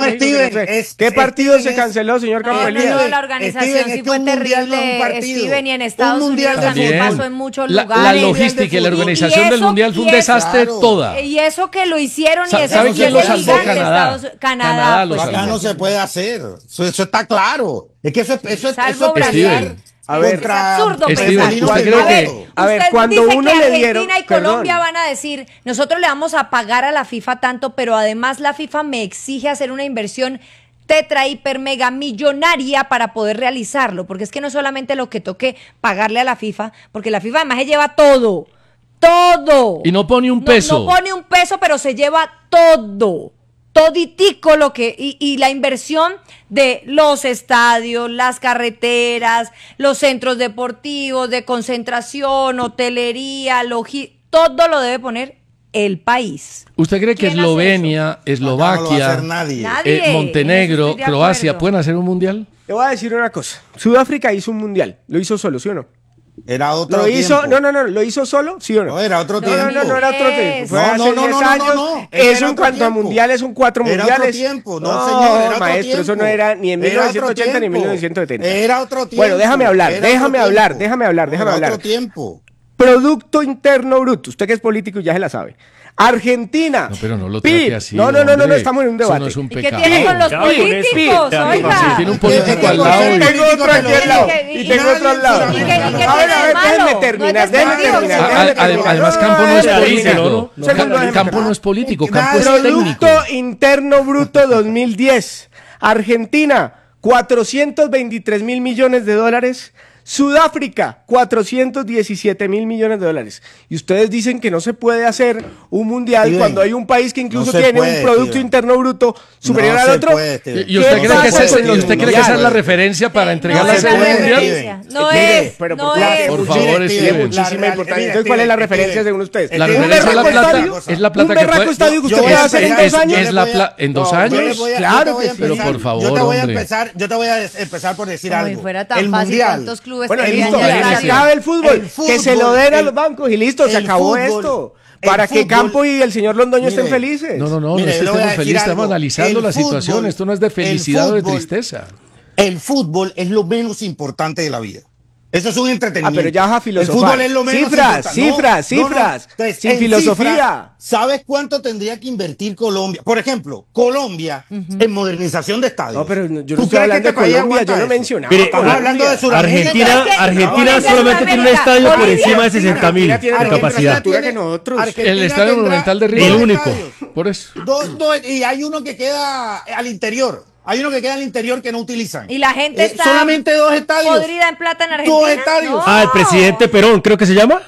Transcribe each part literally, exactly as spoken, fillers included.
Steven, es, ¿qué partido Steven se canceló, señor Campelías? No, no, la organización Steven, sí es que fue un mundial no es un terrible, partido. Steven, y en Estados Un mundial Unidos de también fútbol. pasó en muchos La, lugares. la logística y la organización Y- y del eso- mundial fue un y eso- desastre claro. toda. Y eso que lo hicieron y Sa- eso ¿sabe que quién lo le salvó? digan de Canadá. Estados- Canadá, Canadá lo pues, salvó. Acá no se puede hacer. Eso, eso está claro. Es que eso, es- eso, es- Salvo eso es Brasil. pelear A ver, contra es absurdo Steven, pensar. remolinos ¿usted de cree viento. que- A ver, Usted cuando dice uno que le Argentina dieron- y perdón. Colombia van a decir, nosotros le vamos a pagar a la FIFA tanto, pero además la FIFA me exige hacer una inversión tetra, hiper, mega millonaria para poder realizarlo, porque es que no solamente lo que toque pagarle a la FIFA, porque la FIFA además se lleva todo, todo. Y no pone un No- peso. No, pone un peso, pero se lleva todo. Toditico lo que, y, y la inversión de los estadios, las carreteras, los centros deportivos, de concentración, hotelería, logi, todo lo debe poner el país. ¿Usted cree que ¿Quién hace Eslovenia, Acá no lo va a Eslovaquia, hacer nadie. Nadie. eh, en eso Montenegro, estoy de Croacia acuerdo. pueden hacer un mundial? Le voy a decir una cosa. Sudáfrica hizo un mundial. ¿Lo hizo solo, sí o no? Era otro ¿Lo tiempo. hizo? No, no, no. ¿Lo hizo solo, sí o no? No, era otro No, tiempo. no, no, no era otro Es. tiempo. Fue No, hace no, no, diez no, no, años. no, no. Eso Era en otro cuanto a tiempo. mundiales son cuatro Era otro mundiales. tiempo. No, señor, era otro maestro, eso tiempo. no era ni en Era mil novecientos ochenta otro ni en tiempo. mil novecientos setenta. Era otro tiempo. Bueno, déjame hablar, Era déjame otro hablar, tiempo. déjame hablar, déjame Era hablar. otro tiempo. Producto Interno Bruto. Usted que es político y ya se la sabe. Argentina. No, pero no lo P I B. trate así. No, no, no, no, no, hombre. estamos en un Eso debate. no es un ¿Y qué pecado. tiene con los Ya, con eso. políticos? Ya, Oiga. Si tiene un ¿Qué- político qué al cosa lado. es y- Tengo otro aquí al lado. Y- Y y- tengo otro al lado. ¿Y qué- y qué A ver, a tiene ver, de déjenme malo? terminar, No es déjenme despectivo, terminar. señor. A- déjenme a- terminar. Además, No, Campo no no, es no, político. no, No, no, segundo, déjeme Campo no terminar. es político, Campo es técnico. Producto Interno Bruto dos mil diez. Argentina, cuatrocientos veintitrés mil millones de dólares. Sudáfrica, cuatrocientos diecisiete mil millones de dólares. Y ustedes dicen que no se puede hacer un mundial Steven, cuando hay un país que incluso no se tiene puede, un Producto Steven. Interno Bruto superior No al se otro. puede, Steven. ¿Y usted ¿Qué cree que, pasa esa es, con usted el cree que mundial? esa es la referencia para entregar No la es sede la mundial? referencia. No Mire, es, Pero no claro, es. Por muchísima- favor, tiene Steven. muchísima La real- importancia. mire, Entonces, ¿cuál es la Steven, referencia Steven. según ustedes? La Un referencia es la berraco plata, estadio, es la un plata que berraco fue. estadio que Yo usted voy a va a hacer en empezar- dos años. es la pla- en dos No, yo años. le voy a- Claro yo te voy que a sí. empezar- Pero por favor, yo te voy a hombre. empezar, yo te voy a empezar por decir Como si algo. fuera tan el fácil, mundial. ¿cuántos clubes Bueno, tendrían listo, ya que en se la acabe el fútbol, el que se lo fútbol, den a el- los bancos y listo, se el acabó fútbol, esto. el Para que fútbol- Campo y el señor Londoño estén Mire, felices. No, no, no, Mire, no es que le voy a estemos decir felices, estamos algo. analizando El la fútbol- situación. Esto no es de el felicidad o de fútbol- tristeza. El fútbol es lo menos importante de la vida. Eso es un Ah, entretenimiento. pero ya vas a El filosofar. fútbol es lo menos Cifras, importante. cifras, No, no, no. cifras. Entonces, Sin en filosofía. cifras, ¿sabes cuánto tendría que invertir Colombia? Por ejemplo, Colombia en modernización de estadios. No, pero yo no ¿Tú estoy crees hablando que de este país Colombia, aguanta yo no eso? mencionaba. Mire, Estamos Colombia. hablando de Sudamérica. Argentina, Es que- Argentina Colombia, solamente tiene un Sudamérica, estadio por Bolivia. encima de sesenta mil Argentina tiene de menos capacidad. estatura que nosotros. Argentina El Estadio tendrá Monumental de dos Río. El único. estadios. Por eso. Dos, dos, y hay uno que queda al interior. Hay uno que queda al interior que no utilizan. Y la gente Eh, está solamente dos estadios. podrida en plata en Argentina. Dos estadios. No. Ah, el presidente Perón, creo que se llama.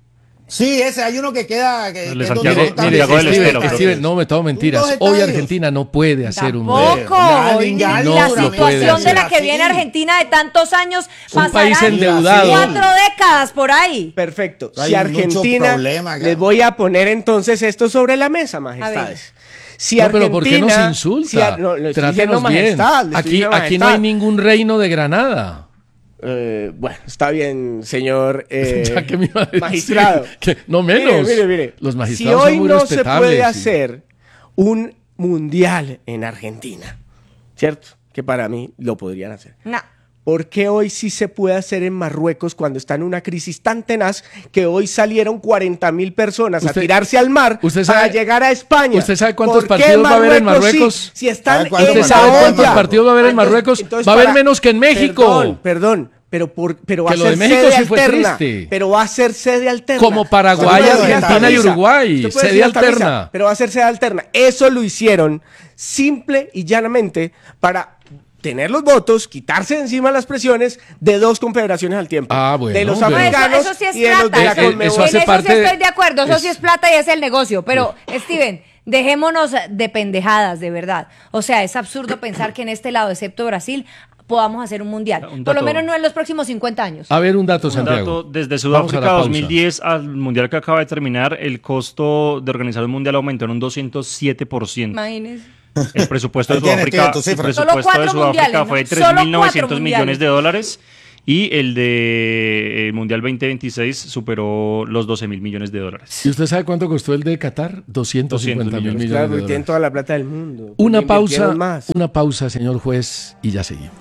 Sí, ese hay uno que queda. Que, El que de es Santiago- donde Mire, están- mire, Santiago del Steven, Estero, creo Steven, que no me tomo mentiras. Dos Hoy estadios. Argentina no puede hacer un mundial. Tampoco. Galen, Y galen, no la lo puede situación de hacer. la que viene Así. Argentina de tantos años Un pasarán país endeudado. cuatro décadas por ahí. Perfecto. Hay Si mucho Argentina, problema acá. les voy a poner entonces esto sobre la mesa, majestades. Si No, pero ¿por qué nos Argentina- insulta? si Ar- no, le estoy diciendo Trátenos bien. majestad, le estoy Aquí, diciendo aquí no hay majestad. ningún reino de Granada. Eh, bueno, está bien, señor eh, Ya que me iba a decir magistrado. que- no menos. Mire, mire, mire. Los Si magistrados hoy son muy no se respetables. puede y- hacer un mundial en Argentina, ¿cierto? Que para mí lo podrían hacer. No. ¿Por qué hoy sí se puede hacer en Marruecos cuando está en una crisis tan tenaz que hoy salieron cuarenta mil personas Usted- a tirarse al mar usted para sabe- llegar a España? ¿Usted sabe cuántos ¿Por qué partidos va a haber en Marruecos Marruecos? sí? Si están ¿Sabe cuántos en ¿Usted la sabe cuántos olla. partidos va a haber en Entonces- Marruecos? entonces Va a haber para- menos que en México. Perdón, perdón. Pero, por, pero va Que a lo ser de México sede sí fue alterna. triste. Pero va a ser sede alterna. Como Paraguay, Usted puede decir Argentina hasta y misa. Uruguay, Usted puede sede decir hasta alterna. misa, pero va a ser sede alterna. Eso lo hicieron simple y llanamente para tener los votos, quitarse de encima las presiones de dos confederaciones al tiempo. Ah, bueno, de los pero- No, eso, africanos eso sí es y de los de plata. la Eh, eh, Conmebol. eso hace en eso parte sí de- estoy de acuerdo. Eso es- sí es plata y es el negocio. Pero, Steven, dejémonos de pendejadas, de verdad. O sea, es absurdo pensar que en este lado, excepto Brasil, podamos hacer un mundial. Un Por lo dato. menos no en los próximos cincuenta años. A ver, un dato, Un Santiago. dato, desde Vamos a Sudáfrica la pausa. dos mil diez al mundial que acaba de terminar, el costo de organizar un mundial aumentó en un doscientos siete por ciento. Imagínense. El presupuesto de Ahí tienes, Sudáfrica, tienes tu el cifra. presupuesto Solo cuatro de Sudáfrica mundiales, ¿no? fue de Solo tres mil novecientos cuatro millones de dólares y el de el Mundial veinte veintiséis superó los doce mil millones de dólares. ¿Y usted sabe cuánto costó el de Qatar? doscientos cincuenta mil millones Claro, de y tienen dólares. toda la plata del mundo. Una Y invirtieron pausa, más. una pausa, señor juez, y ya seguimos.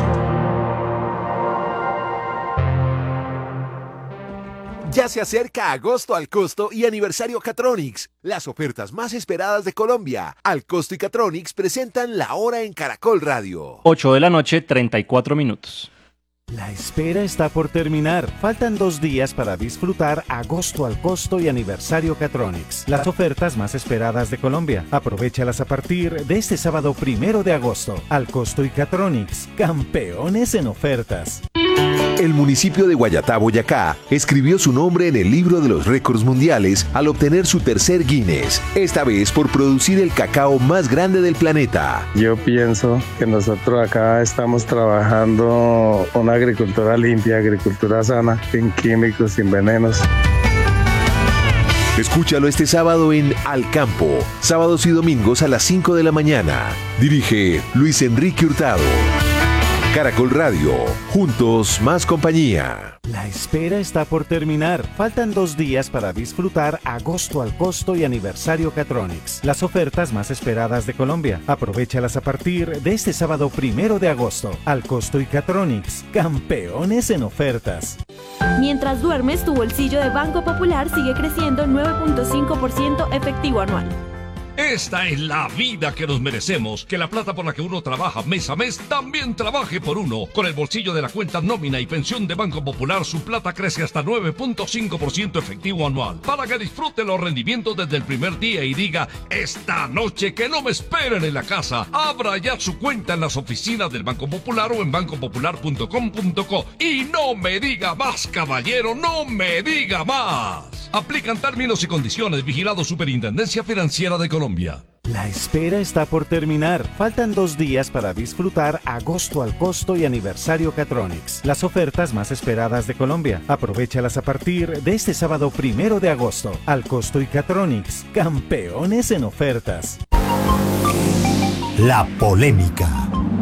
Ya se acerca agosto al costo y aniversario Catronics, las ofertas más esperadas de Colombia. Al costo y Catronics presentan la hora en Caracol Radio. ocho de la noche, treinta y cuatro minutos. La espera está por terminar. Faltan dos días para disfrutar agosto al costo y aniversario Catronics, las ofertas más esperadas de Colombia. Aprovéchalas a partir de este sábado primero de agosto. Al costo y Catronics, campeones en ofertas. El municipio de Guayatá, Boyacá, escribió su nombre en el libro de los récords mundiales al obtener su tercer Guinness, esta vez por producir el cacao más grande del planeta. Yo pienso que nosotros acá estamos trabajando una agricultura limpia, agricultura sana, sin químicos, sin venenos. Escúchalo este sábado en Al Campo, sábados y domingos a las cinco de la mañana. Dirige Luis Enrique Hurtado. Caracol Radio, juntos más compañía. La espera está por terminar. Faltan dos días para disfrutar agosto al costo y aniversario Catronics, las ofertas más esperadas de Colombia. Aprovéchalas a partir de este sábado primero de agosto. Al costo y Catronics, campeones en ofertas. Mientras duermes, tu bolsillo de Banco Popular sigue creciendo nueve punto cinco por ciento efectivo anual. Esta es la vida que nos merecemos, que la plata por la que uno trabaja mes a mes también trabaje por uno. Con el bolsillo de la cuenta nómina y pensión de Banco Popular, su plata crece hasta nueve punto cinco por ciento efectivo anual, para que disfrute los rendimientos desde el primer día y diga, esta noche que no me esperen en la casa. Abra ya su cuenta en las oficinas del Banco Popular o en banco popular punto com punto co. Y no me diga más, caballero, no me diga más. Aplican términos y condiciones. Vigilado Superintendencia Financiera de Colombia. La espera está por terminar. Faltan dos días para disfrutar agosto al costo y aniversario Catronics, las ofertas más esperadas de Colombia. Aprovéchalas a partir de este sábado primero de agosto. Al costo y Catronics, campeones en ofertas. La polémica.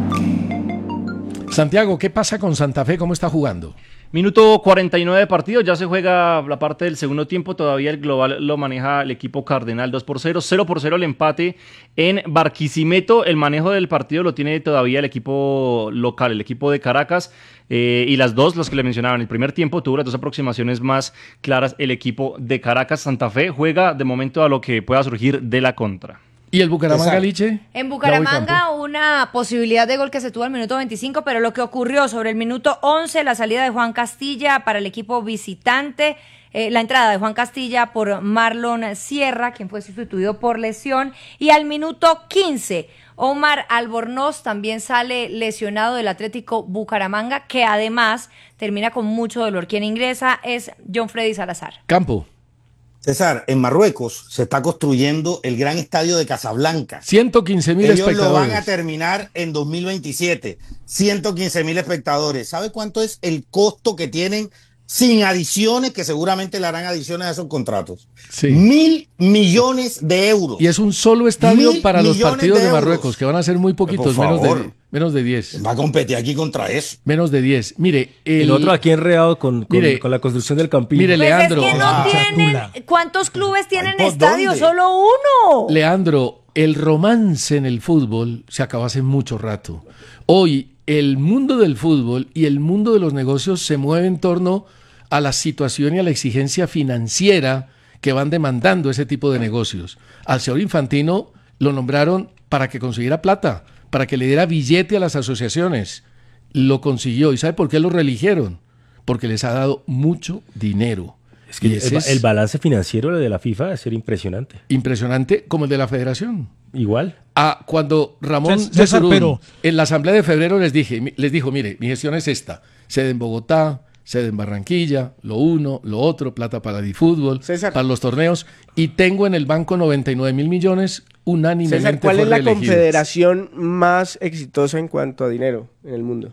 Santiago, ¿qué pasa con Santa Fe? ¿Cómo está jugando? Minuto cuarenta y nueve de partido, ya se juega la parte del segundo tiempo, todavía el global lo maneja el equipo Cardenal dos por cero, cero por cero el empate en Barquisimeto, el manejo del partido lo tiene todavía el equipo local, el equipo de Caracas, eh, y las dos, los que le mencionaban, el primer tiempo tuvo las dos aproximaciones más claras el equipo de Caracas. Santa Fe juega de momento a lo que pueda surgir de la contra. ¿Y el Bucaramanga, Liche? En Bucaramanga una posibilidad de gol que se tuvo al minuto veinticinco, pero lo que ocurrió sobre el minuto once, la salida de Juan Castilla para el equipo visitante, eh, la entrada de Juan Castilla por Marlon Sierra, quien fue sustituido por lesión, y al minuto quince, Omar Albornoz también sale lesionado del Atlético Bucaramanga, que además termina con mucho dolor. Quien ingresa es John Freddy Salazar. Campo. César, en Marruecos se está construyendo el gran estadio de Casablanca. ciento quince mil espectadores. Ellos lo van a terminar en dos mil veintisiete. ciento quince mil espectadores. ¿Sabe cuánto es el costo que tienen sin adiciones, que seguramente le harán adiciones a esos contratos? Sí. Mil millones de euros. Y es un solo estadio Mil para los partidos de, de Marruecos, que van a ser muy poquitos, Por menos favor. de, menos de diez. Va a competir aquí contra eso. Menos de diez. Mire, el, el otro aquí enredado con, con, mire, con la construcción del campín. Mire, Pues Leandro. es que no Ah, tienen, Chatula. ¿cuántos clubes tienen Ay, ¿por estadio? dónde? Solo uno. Leandro, el romance en el fútbol se acabó hace mucho rato. Hoy, el mundo del fútbol y el mundo de los negocios se mueve en torno a la situación y a la exigencia financiera que van demandando ese tipo de negocios. Al señor Infantino lo nombraron para que consiguiera plata, para que le diera billete a las asociaciones. Lo consiguió. ¿Y sabe por qué lo reeligieron? Porque les ha dado mucho dinero. Es que Y el, ese es el balance financiero de la FIFA debe ser impresionante. impresionante, como el de la federación. Igual. Ah, cuando Ramón César, Yesurún, pero- en la asamblea de febrero les dije, les dijo, mire, mi gestión es esta, sede en Bogotá, sede en Barranquilla, lo uno, lo otro, plata para el fútbol, César. para los torneos, y tengo en el banco noventa y nueve mil millones, unánimemente César, ¿cuál fue es la reelegido. confederación más exitosa en cuanto a dinero en el mundo?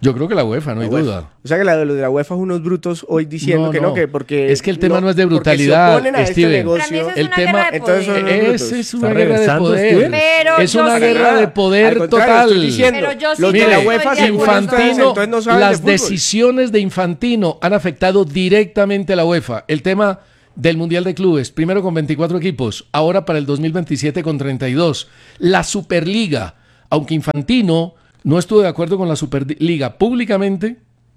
Yo creo que la UEFA, no La hay UEFA. duda. O sea que la de los de la UEFA son unos brutos hoy diciendo No, que no, no. que porque... Es que el tema no es de brutalidad, porque se oponen a este Steven. negocio. Para mí eso es El una tema- guerra de entonces son poder. unos brutos. Esa es una ¿Está guerra de regresando, poder. Steven? Pero es yo una sí- guerra de Al poder contrario, total. estoy diciendo, Pero yo sí los de no la estoy UEFA de se acuerdo. ponen ustedes, Infantino, entonces no saben de las fútbol. decisiones de Infantino han afectado directamente a la UEFA. El tema del Mundial de Clubes, primero con veinticuatro equipos, ahora para el dos mil veintisiete con treinta y dos. La Superliga, aunque Infantino no estuvo de acuerdo con la Superliga públicamente,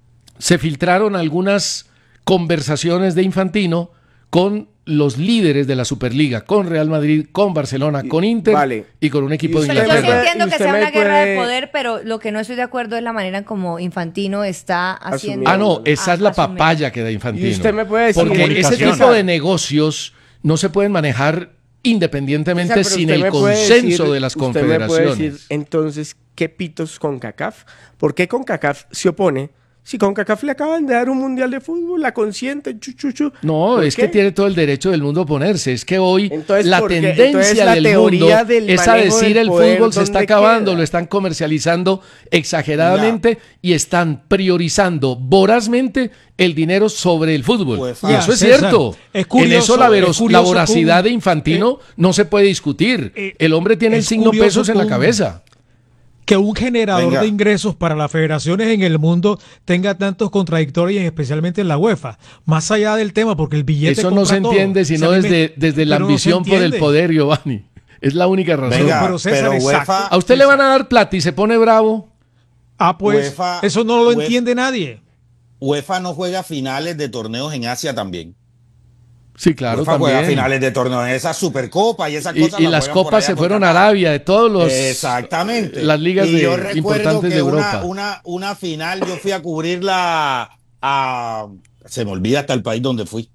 se filtraron algunas conversaciones de Infantino con los líderes de la Superliga, con Real Madrid, con Barcelona, con Inter vale. y con un equipo de Y Pero yo sí Inglaterra. puede- entiendo y que usted sea me una guerra de puede- poder, pero lo que no estoy de acuerdo es la manera en como Infantino está haciendo. Ah, no, esa es la asumiendo. papaya que da Infantino. Y usted me puede decir- Porque ese Comunicación. tipo de negocios no se pueden manejar independientemente O sea, pero sin usted el me puede consenso decir- de las usted me puede confederaciones. decir, entonces, ¿qué pitos con CACAF? ¿Por qué con CACAF se opone? Si con CACAF le acaban de dar un mundial de fútbol, la consienten, chu, chu, chu. No, ¿Por es qué? que tiene todo el derecho del mundo a oponerse. Es que hoy Entonces, la ¿por qué? tendencia Entonces, la del teoría mundo del es a manejo decir del el poder, fútbol se está ¿dónde acabando, queda? lo están comercializando exageradamente y están priorizando vorazmente el dinero sobre el fútbol. Pues, y ya, eso es César, cierto. es en curioso- eso la, veros- es curioso la voracidad cómo- de Infantino no se puede discutir. eh, el hombre tiene el es signo curioso pesos en la cómo- cabeza. Que un generador Venga. de ingresos para las federaciones en el mundo tenga tantos contradictorios, especialmente en la UEFA. Más allá del tema, porque el billete Eso no compra se todo. entiende O sea, sino a mí me- desde, desde la pero no se ambición por el entiende. poder, Giovanni. Es la única razón. Venga, pero César, pero exacto. UEFA, A usted le van a dar plata y se pone bravo. Ah, pues UEFA- eso no lo UEFA- entiende nadie. UEFA no juega finales de torneos en Asia también. Sí, claro, UEFA juega también. finales de torneos en esa Supercopa y esas Y, cosas. y las las juegan por copas allá se por fueron a Qatar. Arabia, de todos los Exactamente. las ligas y de- yo recuerdo importantes que de una, Europa. Una, una final, yo fui a cubrirla a. Se me olvida hasta el país donde fui.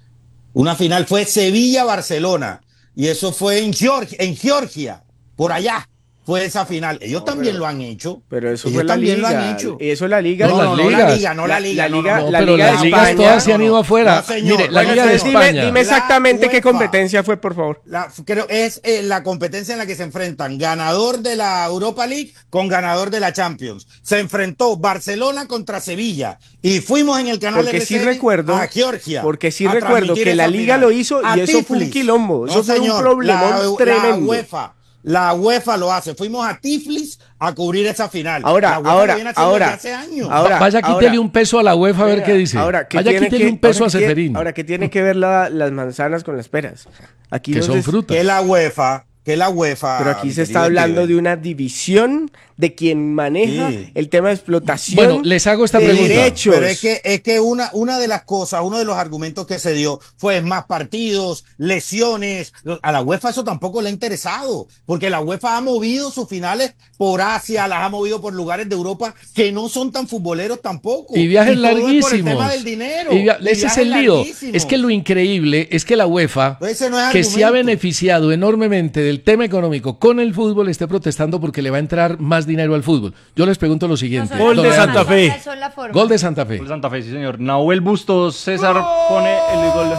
Una final fue Sevilla-Barcelona. Y eso fue en Georgia, en Georgia, por allá. Fue esa final. Ellos también pero- lo han hecho. Pero eso Ellos fue la también liga. lo han hecho. Eso es la liga. No, No, las no, no, la ligas. liga, no la liga. La no, liga- no, No, la pero Liga las de ligas España- todas se han no, ido no. afuera. No, señor. Mire, la Bueno, Liga de entonces Dime, España. dime exactamente La qué UEFA. competencia fue, por favor. La, creo es eh, la competencia en la que se enfrentan ganador de la Europa League con ganador de la Champions. Se enfrentó Barcelona contra Sevilla y fuimos en el canal Porque sí R C N recuerdo, a Georgia. porque sí a recuerdo transmitir que la esa liga final. lo hizo y A eso fue un Tiflis. quilombo, eso No, fue un señor, problemón la, tremendo. La UEFA, la UEFA lo hace. Fuimos a Tiflis a cubrir esa final. Ahora, La UEFA ahora, lo viene haciendo ahora, desde hace años. ahora, Vaya, quítele ahora. un peso a la UEFA a ver Venga, qué dice. Ahora, ¿qué Vaya, tiene quítele que- un peso ahora a que tiene- Ceferín. Ahora, ¿qué tiene que ver la- las manzanas con las peras? Aquí Que no son se- frutas. Que la UEFA, que la UEFA. Pero aquí mi se está querido hablando Steven. de una división de quien maneja Sí. el tema de explotación. Bueno, les hago esta de pregunta. derechos. Pero es que, es que una, una de las cosas, uno de los argumentos que se dio fue más partidos, lesiones. A la UEFA eso tampoco le ha interesado, porque la UEFA ha movido sus finales por Asia, las ha movido por lugares de Europa que no son tan futboleros tampoco. Y viajes todo es por el larguísimos. tema del dinero. Y via- Y ese es viajes el lío. larguísimos. Es que lo increíble es que la UEFA, Ese no es que se ha argumento. beneficiado enormemente del tema económico con el fútbol, esté protestando porque le va a entrar más dinero al fútbol. Yo les pregunto lo siguiente. No son Gol las de formas, Santa Fe. son- son la forma. Gol de Santa Fe. Gol de Santa Fe, sí señor. Nahuel Bustos, César pone el gol.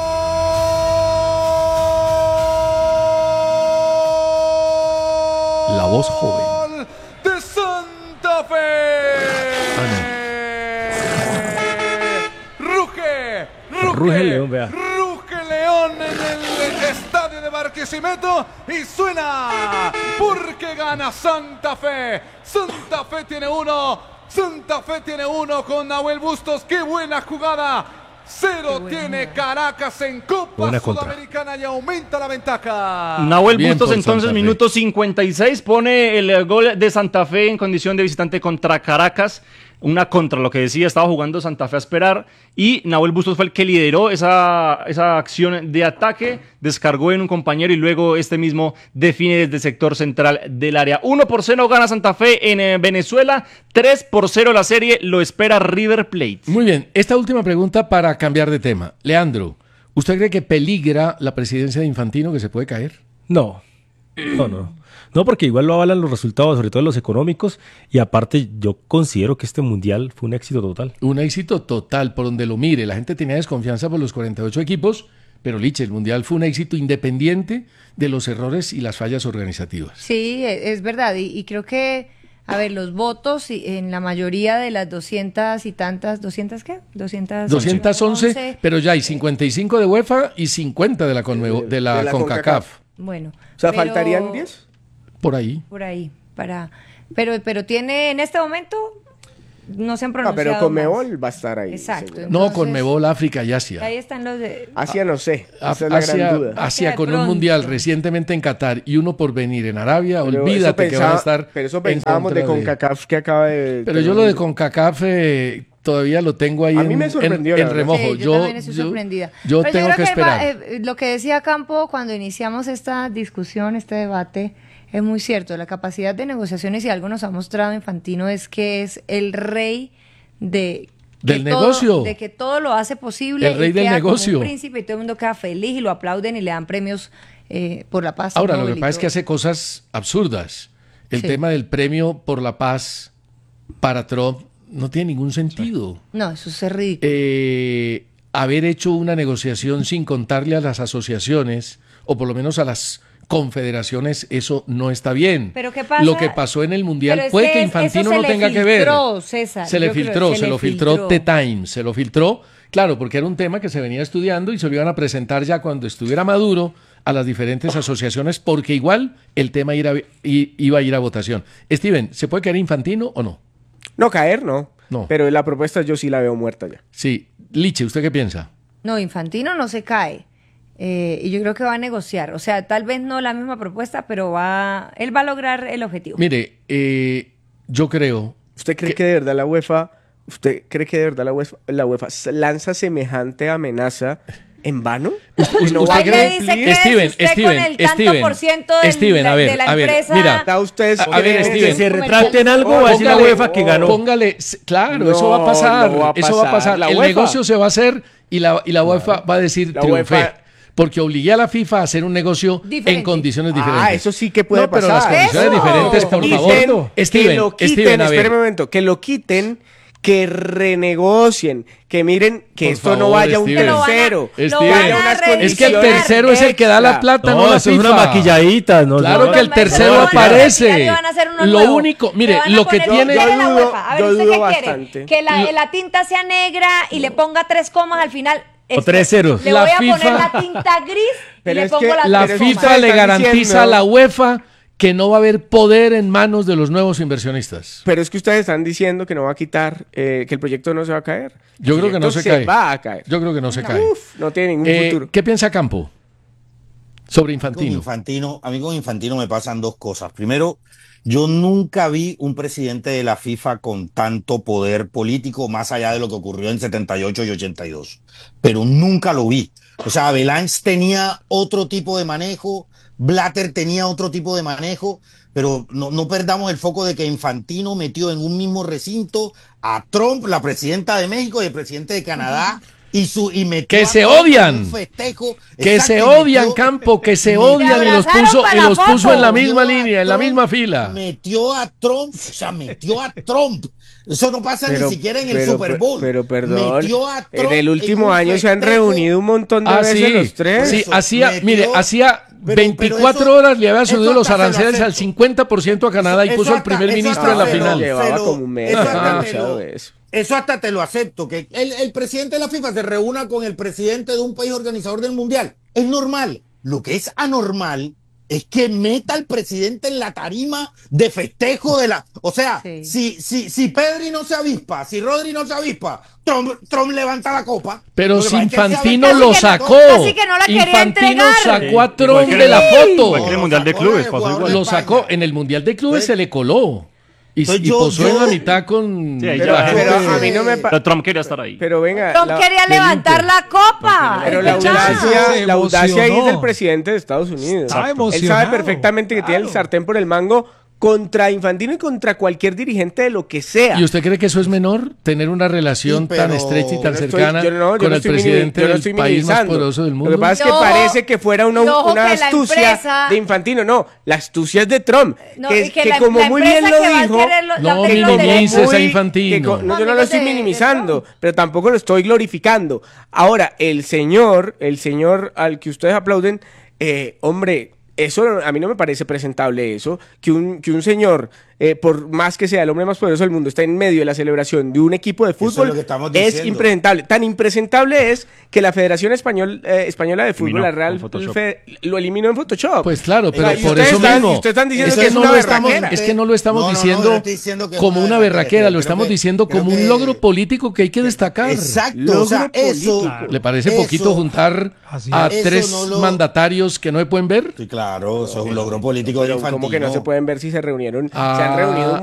La voz joven. de Santa Fe. Ruge, ruge, Ruge el león, vea. ruge León en el estadio de Barquisimeto y suena porque gana Santa Fe. Santa Fe tiene uno, Santa Fe tiene uno con Nahuel Bustos. Qué buena jugada. Cero tiene Caracas en Copa Buena contra. Sudamericana y aumenta la ventaja. Nahuel Bien Bustos por entonces, Santa Fe. minuto cincuenta y seis, pone el eh, gol de Santa Fe en condición de visitante contra Caracas. Una contra lo que decía, estaba jugando Santa Fe a esperar y Nahuel Bustos fue el que lideró esa, esa acción de ataque, descargó en un compañero y luego este mismo define desde el sector central del área. uno por cero gana Santa Fe en eh, Venezuela, tres por cero la serie, lo espera River Plate. Muy bien, esta última pregunta para cambiar de tema. Leandro, ¿usted cree que peligra la presidencia de Infantino, que se puede caer? No, no, no. No, porque igual lo avalan los resultados, sobre todo los económicos, y aparte yo considero que este mundial fue un éxito total. Un éxito total, por donde lo mire. La gente tenía desconfianza por los cuarenta y ocho equipos, pero Liche, el Mundial fue un éxito independiente de los errores y las fallas organizativas. Sí, e- es verdad. Y, y creo que a ver, los votos y- en la mayoría de las doscientas y tantas, ¿doscientas qué? doscientas doscientos once, pero ya hay cincuenta y cinco de UEFA y cincuenta de la, Conmebo- de la, de la CONCACAF. CONCACAF. Bueno. O sea, pero- ¿faltarían diez? Por ahí. Por ahí, para... Pero, pero tiene, en este momento, no se han Ah, pronunciado pero más. Conmebol va a estar ahí. Exacto. seguro. No, entonces, Conmebol, África y Asia. Ahí están los de... Asia no sé. A- Esa es la Asia, gran duda. Asia Asia de con un pronto. mundial recientemente en Qatar y uno por venir en Arabia, Pero eso olvídate que van a pensaba- estar. Pero eso en pensábamos de contra CONCACAF que acaba de. Pero yo lo de CONCACAF eh, todavía lo tengo ahí A en, mí me sorprendió, en- la en verdad. remojo. Sí, yo, también estoy sorprendida. yo Pero tengo creo que va- esperar. eh, lo que decía Campo cuando iniciamos esta discusión, este debate, es muy cierto. La capacidad de negociaciones, y algo nos ha mostrado Infantino, es que es el rey de... que Del todo- negocio. De que todo lo hace posible. El rey y del queda como negocio. un príncipe y todo el mundo queda feliz y lo aplauden y le dan premios eh, por la paz. Ahora, lo Nobel que y pasa es que todo. hace cosas absurdas. El Sí. tema del premio por la paz para Trump no tiene ningún sentido. No, eso es ridículo. Eh, haber hecho una negociación sin contarle a las asociaciones, o por lo menos a las confederaciones, eso no está bien. Pero ¿qué pasa? Lo que pasó en el Mundial Pero es puede que que es- Infantino eso se no le tenga que ver. filtró, César, Se le yo creo, filtró, se se, le lo filtró filtró. The Times, se lo filtró, claro, porque era un tema que se venía estudiando y se lo iban a presentar ya cuando estuviera maduro a las diferentes asociaciones, porque igual el tema iba, i- iba a ir a votación. Steven, ¿se puede caer Infantino o no? No, caer no. No. Pero la propuesta yo sí la veo muerta ya. Sí. Liche, ¿usted qué piensa? No, Infantino no se cae. Eh, y yo creo que va a negociar. O sea, tal vez no la misma propuesta, pero va, él va a lograr el objetivo. Mire, eh, yo creo... ¿Usted cree que, de verdad la UEFA, usted cree que de verdad la UEFA, la UEFA lanza semejante amenaza en vano? ¿Que no va a ¿Usted le dice cumplir? que Steven, usted Steven, con el tanto Steven, por ciento del- Steven, a de- ver, de la a ver, empresa? mira, ¿Da usted a, a ver, cree Steven, que se retracten algo, va a decir la póngale, UEFA que ganó. Póngale, s- claro, No, eso va a pasar, no va a eso va a pasar. pasar. La El UEFA. negocio se va a hacer y la, y la UEFA va a decir La triunfé. UEFA- Porque obligué a la FIFA a hacer un negocio Diferente. en condiciones diferentes. Ah, eso sí que puede no, pero pasar. las condiciones Eso. diferentes, por Quiten, favor. que Steven, lo quiten, Steven, a ver. espere un momento, que lo quiten, que renegocien, que miren que Por esto no favor, vaya a un Steven. Lo van a- tercero. lo Steven, van a unas revisar. es que el condiciones tercero es el que da la extra. plata, no, No, la eso es FIFA. una maquilladita. No, Claro no, que el no, tercero no, no, aparece. Ya le van a hacer uno Lo nuevo. único, Le mire, van a lo que poner- tiene... yo Dele la dudo- UEFA. A ver, yo ¿usted dudo qué bastante. quiere? Que la, la tinta sea negra y le ponga tres comas al final. O tres ceros. Le La voy a FIFA poner la tinta gris Pero y le es pongo que las La tres Pero es que comas. FIFA le están garantiza diciendo- a la UEFA que no va a haber poder en manos de los nuevos inversionistas. Pero es que ustedes están diciendo que no va a quitar, eh, que el proyecto no se va a caer. Yo El creo que no proyecto se cae. va a caer. Yo creo que no se cae. Uf, no tiene ningún Eh, futuro. ¿Qué piensa Campo sobre Con Infantino? Infantino, a mí con Infantino me pasan dos cosas. Primero, yo nunca vi un presidente de la FIFA con tanto poder político, más allá de lo que ocurrió en setenta y ocho y ochenta y dos. Pero nunca lo vi. O sea, Belange tenía otro tipo de manejo, Blatter tenía otro tipo de manejo, pero no, no perdamos el foco de que Infantino metió en un mismo recinto a Trump, la presidenta de México y el presidente de Canadá. Y, su, y metió Que a se Trump en odian. un festejo. Que Exacto, se y odian, metió- Campo, que se Se odian y los abrazaron puso, para y la los puso foto. en la misma Metió a línea, en la Trump, misma fila. Metió a Trump, o sea, metió a Trump. Eso no pasa Pero- ni siquiera en el pero- Super Bowl. Pero perdón, Metió a Trump en el último un año se han festejo. reunido un montón de Ah, veces sí, los tres. sí, Eso, hacía, metió- mire, hacía pero veinticuatro eso- horas le había subido eso los hasta se lo aranceles al acepto. cincuenta por ciento a Canadá y Eso puso al hasta- primer eso ministro hasta en la se lo- final. Llevaba se lo- como un mes eso hasta te anunciado lo- de eso. Eso hasta te lo acepto, que el, el presidente de la FIFA se reúna con el presidente de un país organizador del Mundial. Es normal. Lo que es anormal es que meta al presidente en la tarima de festejo de la... O sea, Sí. si, si, si Pedri no se avispa, si Rodri no se avispa, Trump, Trump levanta la copa. Pero Lo que si pasa es que se Infantino avispa- lo Casi que no- sacó. casi que no la quería Infantino entregar. sacó a Sí, Trump igual que de la el- foto. igual que el Mundial de Clubes, pasó igual. Lo sacó en el Mundial de Clubes, se le coló. Y, Entonces y yo- posó yo- en la mitad con... Sí, ahí Pero, ya- pero gente- a mí no me pa- Pero Trump quería estar ahí. Pero venga, Trump la- quería del levantar Inter. la copa. Pero la Escucha. audacia, Se la audacia ahí es emocionó. del presidente de Estados Unidos. Estaba Él emocionado, sabe perfectamente que tiene el claro. sartén por el mango contra Infantino y contra cualquier dirigente de lo que sea. ¿Y usted cree que eso es menor? Tener una relación Sí, pero tan estrecha y Yo tan no estoy- cercana yo no- yo con no el estoy minimi- presidente yo no del estoy país más minimizando. poderoso del Lo mundo. que pasa es que Y ojo- parece que fuera una, y ojo una que la astucia empresa- de Infantino. No, la astucia es de Trump. No, que, y que que la- como la muy empresa bien lo que va a dijo... querer lo- la No tecnología- como minimices a muy- Infantino. que co- no, No, yo no lo amigos estoy de- de minimizando, Trump. pero tampoco lo estoy glorificando. Ahora, el señor, el señor al que ustedes aplauden, eh, hombre, eso a mí no me parece presentable eso, que un, que un señor eh, por más que sea el hombre más poderoso del mundo, está en medio de la celebración de un equipo de Eso fútbol, es lo que estamos es diciendo. impresentable. Tan impresentable es que la Federación Español, eh, Española de Fútbol, Eliminó la Real, con Photoshop. Fe- lo eliminó en Photoshop. Pues claro, pero O sea, y por ustedes eso están- mismo. y ustedes están diciendo es que que es no una lo estamos, berraquera. es que no lo estamos No, no, no, diciendo yo estoy diciendo que es como una una berraquera, berraquera, lo creo estamos que- diciendo creo como que- un logro político que hay que destacar. Exacto, o sea, Logro eso... político. ¿Le parece eso- poquito juntar Así a es. tres Eso no lo- mandatarios que no se pueden ver? Sí, claro, eso es un logro político de Pero ¿cómo que no infantino. se pueden ver si se reunieron? Ah. Se han reunido